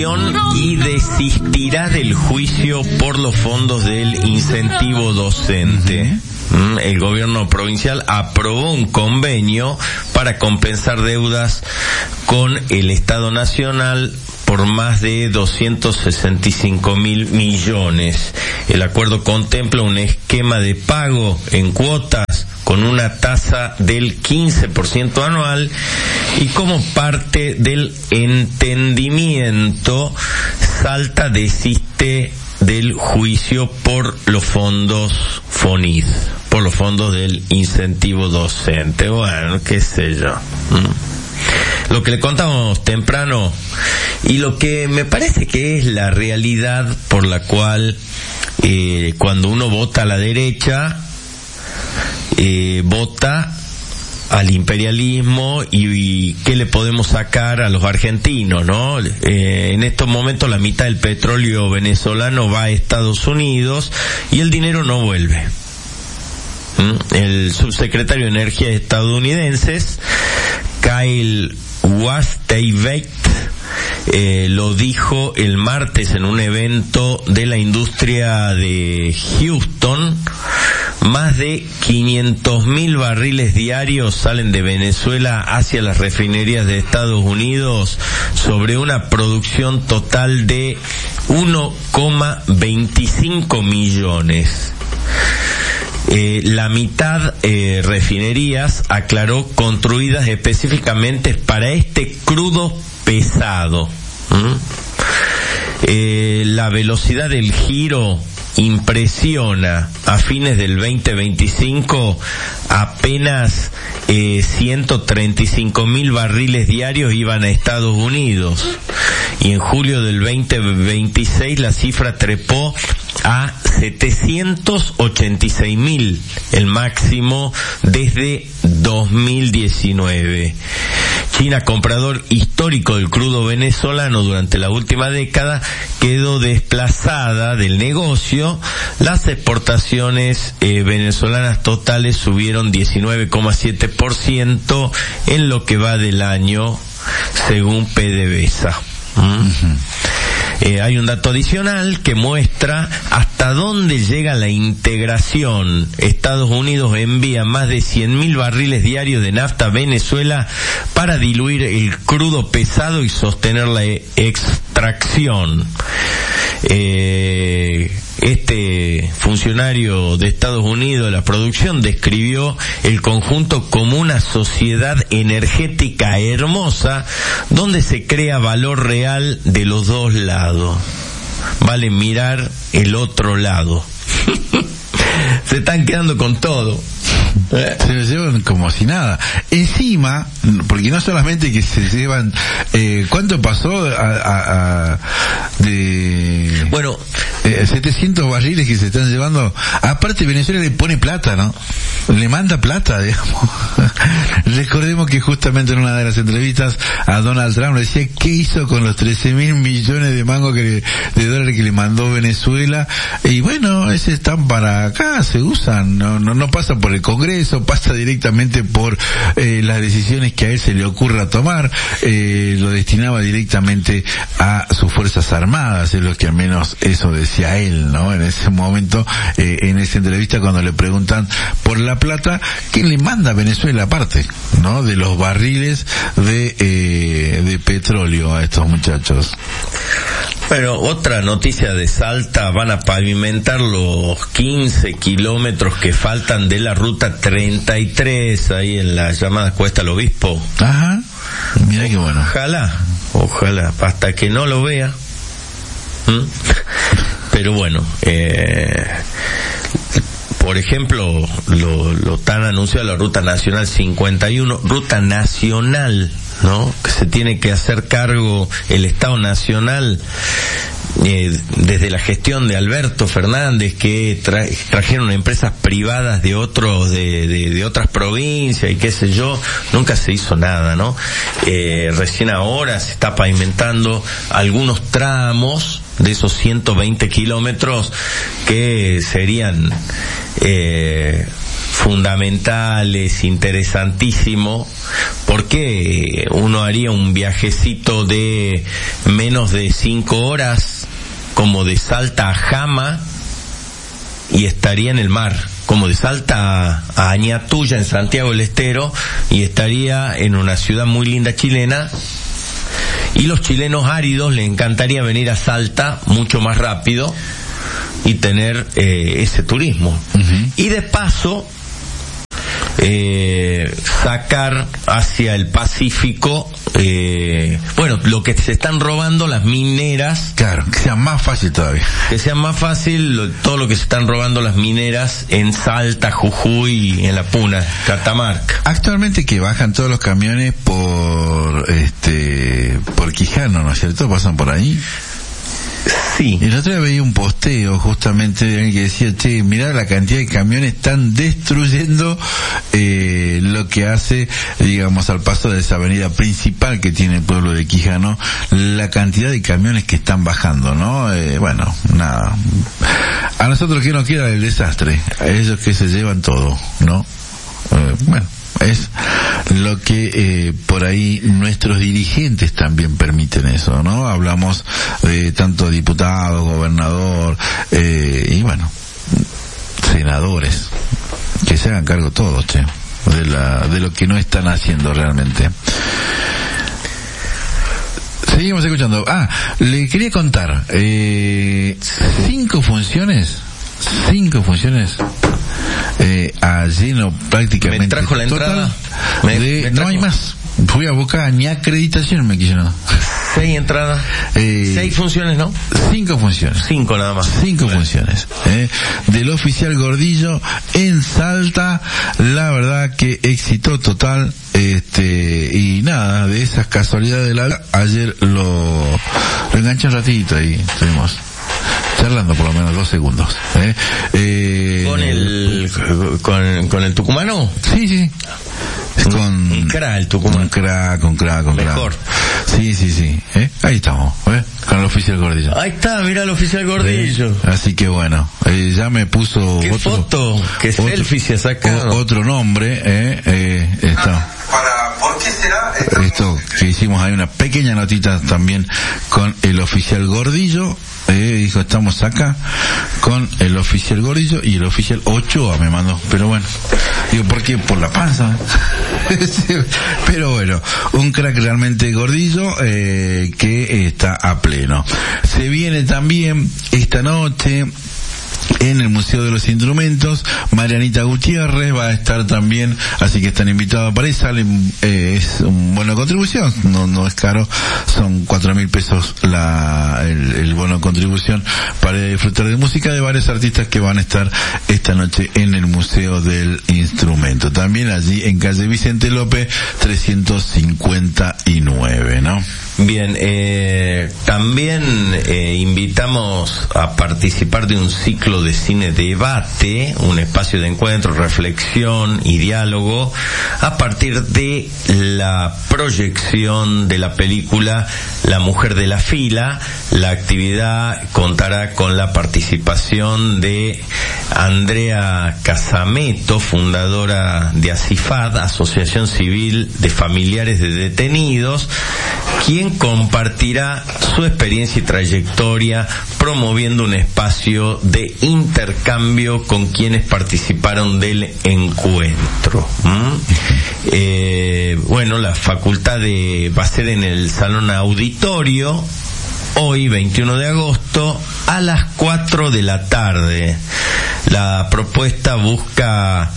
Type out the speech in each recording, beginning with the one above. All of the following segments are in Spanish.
y desistirá del juicio por los fondos del incentivo docente. El gobierno provincial aprobó un convenio para compensar deudas con el Estado Nacional por más de 265.000 millones. El acuerdo contempla un esquema de pago en cuotas con una tasa del 15% anual, y como parte del entendimiento, Salta desiste del juicio por los fondos FONID, por los fondos del incentivo docente. Bueno, qué sé yo. Lo que le contamos temprano, y lo que me parece que es la realidad por la cual cuando uno vota a la derecha, vota al imperialismo y qué le podemos sacar a los argentinos, ¿no? En estos momentos la mitad del petróleo venezolano va a Estados Unidos y el dinero no vuelve. El subsecretario de Energía estadounidense, Kyle Wasteiveit, lo dijo el martes en un evento de la industria de Houston. Más de 500.000 barriles diarios salen de Venezuela hacia las refinerías de Estados Unidos sobre una producción total de 1,25 millones. La mitad refinerías, aclaró, construidas específicamente para este crudo pesado. La velocidad del giro impresiona. A fines del 2025 apenas 135.000 barriles diarios iban a Estados Unidos, y en julio del 2026 la cifra trepó a 786.000, el máximo desde 2019. China, comprador histórico del crudo venezolano durante la última década, quedó desplazada del negocio. Las exportaciones venezolanas totales subieron 19,7% en lo que va del año, según PDVSA. Hay un dato adicional que muestra hasta dónde llega la integración. Estados Unidos envía más de 100.000 barriles diarios de nafta a Venezuela para diluir el crudo pesado y sostener la extracción. Este funcionario de Estados Unidos de la producción describió el conjunto como una sociedad energética hermosa donde se crea valor real de los dos lados. Vale mirar el otro lado. Se están quedando con todo. Se lo llevan como si nada. Encima, porque no solamente que se llevan, ¿cuánto pasó de... Bueno, 700 barriles que se están llevando? Aparte Venezuela le pone plata, ¿no? Le manda plata, digamos. Recordemos que justamente en una de las entrevistas a Donald Trump le decía qué hizo con los 13.000 millones de mangos de dólares que le mandó Venezuela, y bueno, ese están para acá, se usan, no pasa por el Congreso, pasa directamente por las decisiones que a él se le ocurra tomar. Lo destinaba directamente a sus Fuerzas Armadas, es lo que al menos eso decía él, ¿no? En ese momento, en esa entrevista, cuando le preguntan por la plata, ¿quién le manda a Venezuela aparte, ¿no? De los barriles de petróleo a estos muchachos. Bueno, otra noticia de Salta: van a pavimentar los 15 kilómetros que faltan de la ruta 33, ahí en la llamada Cuesta al Obispo. Ajá, mira qué bueno. Ojalá, hasta que no lo vea. Pero bueno, por ejemplo, lo tan anunciado la ruta nacional 51, ruta nacional, ¿no? Que se tiene que hacer cargo el Estado Nacional, desde la gestión de Alberto Fernández, que trajeron empresas privadas de otras provincias y qué sé yo, nunca se hizo nada, ¿no? Recién ahora se está pavimentando algunos tramos de esos 120 kilómetros que serían fundamental, es interesantísimo, porque uno haría un viajecito de menos de 5 horas, como de Salta a Jama, y estaría en el mar, como de Salta a Añatuya, en Santiago del Estero, y estaría en una ciudad muy linda chilena. Y los chilenos áridos les encantaría venir a Salta mucho más rápido y tener ese turismo. Uh-huh. Y de paso, sacar hacia el Pacífico, lo que se están robando las mineras. Claro, que sea más fácil todavía. Que sea más fácil todo lo que se están robando las mineras en Salta, Jujuy, en La Puna, Catamarca. Actualmente que bajan todos los camiones por Quijano, ¿no es cierto? Pasan por ahí. Sí. El otro día veía un posteo justamente de alguien que decía, che, mirá la cantidad de camiones están destruyendo lo que hace, digamos, al paso de esa avenida principal que tiene el pueblo de Quijano, la cantidad de camiones que están bajando, ¿no? Bueno, nada. A nosotros que nos queda el desastre, a ellos que se llevan todo, ¿no? Bueno. Es lo que por ahí nuestros dirigentes también permiten eso, ¿no? Hablamos de tanto diputado, gobernador, y bueno, senadores, que se hagan cargo todos, che, de lo que no están haciendo realmente. Seguimos escuchando. Le quería contar, 5 funciones a lleno prácticamente. ¿Me trajo la entrada? No hay más. Fui a buscar mi acreditación, me quiso nada. 6 entradas. 6 funciones, ¿no? 5 funciones. 5 nada más. 5 funciones. Del Oficial Gordillo en Salta, la verdad que éxito total. Y nada, de esas casualidades de la vida, ayer lo enganché un ratito ahí, estuvimos charlando por lo menos 2 segundos. ¿Con el tucumano? Sí. Un crack el tucumano. Un crack. Mejor. Sí. Ahí estamos, con el Oficial Gordillo. Ahí está, mira el Oficial Gordillo. Así que bueno, ya me puso ¿qué foto? ¿Qué selfie se ha sacado? Otro nombre, está. ¿Por qué será? Esto que hicimos ahí una pequeña notita también con el Oficial Gordillo. Dijo, estamos acá con el Oficial Gordillo y el Oficial Ochoa me mandó, pero bueno, digo, ¿por qué? Por la panza. Pero bueno, un crack realmente Gordillo, que está a pleno. Se viene también esta noche en el Museo de los Instrumentos, Marianita Gutiérrez va a estar también, así que están invitados para eso. Es una buena contribución, no es caro, son 4.000 pesos el bono de contribución para disfrutar de música de varios artistas que van a estar esta noche en el Museo del Instrumento, también allí en calle Vicente López 359, ¿no? Bien, también invitamos a participar de un ciclo de cine debate, un espacio de encuentro, reflexión y diálogo a partir de la proyección de la película La Mujer de la Fila. La actividad contará con la participación de Andrea Casameto, fundadora de ACIFAD, Asociación Civil de Familiares de Detenidos, quien compartirá su experiencia y trayectoria promoviendo un espacio de intercambio con quienes participaron del encuentro. La facultad va a ser en el Salón Auditorio, hoy 21 de agosto a las 4 de la tarde. La propuesta busca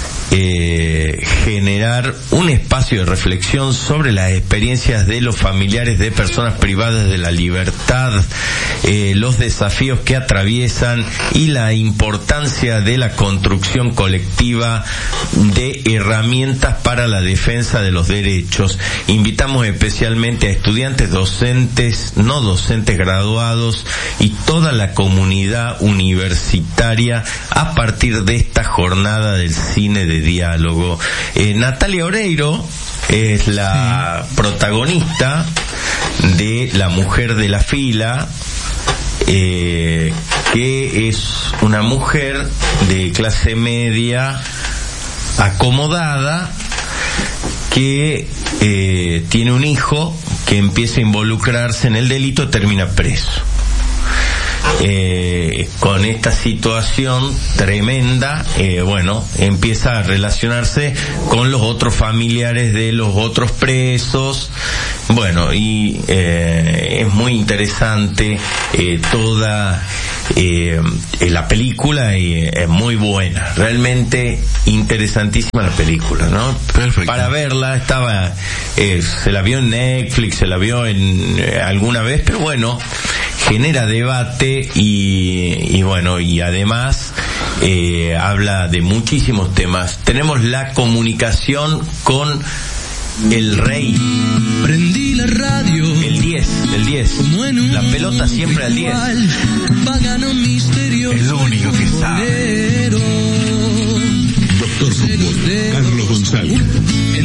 generar un espacio de reflexión sobre las experiencias de los familiares de personas privadas de la libertad, los desafíos que atraviesan y la importancia de la construcción colectiva de herramientas para la defensa de los derechos. Invitamos especialmente a estudiantes, docentes, no docentes, graduados y toda la comunidad universitaria a partir de esta jornada del cine de diálogo. Natalia Oreiro es la protagonista de La Mujer de la Fila, que es una mujer de clase media acomodada que tiene un hijo que empieza a involucrarse en el delito, termina preso. Con esta situación tremenda, empieza a relacionarse con los otros familiares de los otros presos. Y es muy interesante toda la película, y es muy buena, realmente interesantísima la película, ¿no? Perfecto. Para verla se la vio en Netflix, se la vio en alguna vez, pero genera debate y además habla de muchísimos temas. Tenemos la comunicación con el rey. Prendí la radio. El 10. La pelota siempre al 10. El único que sabe. Doctor Fútbol, Carlos González.